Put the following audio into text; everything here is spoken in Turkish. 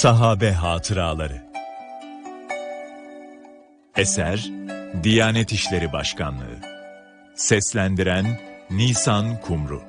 Sahabe Hatıraları. Eser Diyanet İşleri Başkanlığı. Seslendiren Nisan Kumru.